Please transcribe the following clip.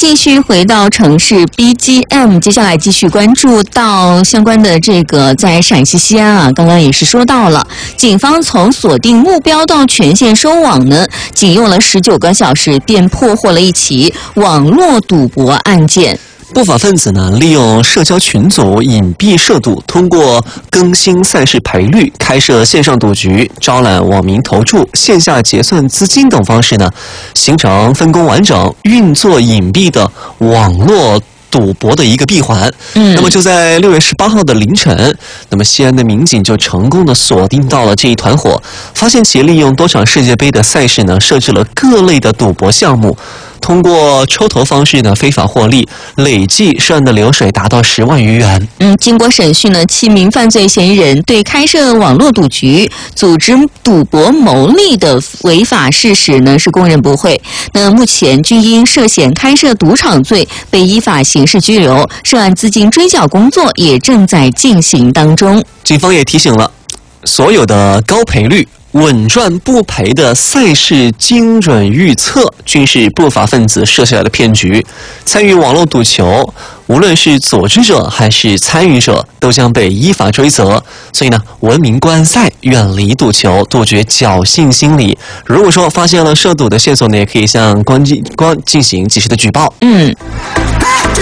继续回到城市 BGM， 接下来继续关注到相关的这个在陕西西安啊，刚刚也是说到了，警方从锁定目标到全线收网呢，仅用了19个小时，便破获了一起网络赌博案件。 不法分子呢，利用社交群组隐蔽涉赌，通过更新赛事赔率、开设线上赌局、招揽网民投注、线下结算资金等方式呢，形成分工完整、运作隐蔽的网络赌博的一个闭环。那么就在6月18号的凌晨，那么西安的民警就成功的锁定到了这一团伙，发现其利用多场世界杯的赛事呢，设置了各类的赌博项目。通过抽头方式呢，非法获利，累计涉案的流水达到10万余元。 经过审讯呢，7名犯罪嫌疑人对开设网络赌局、组织赌博牟利的违法事实呢是供认不讳。那目前均因涉嫌开设赌场罪被依法刑事拘留，涉案资金追缴工作也正在进行当中。 警方也提醒了，所有的高赔率、稳赚不赔的赛事精准预测均是不法分子设下的骗局。参与网络赌球，无论是组织者还是参与者，都将被依法追责。所以呢，文明观赛，远离赌球，杜绝侥幸心理。如果说发现了涉赌的线索呢，也可以向公安进行及时的举报。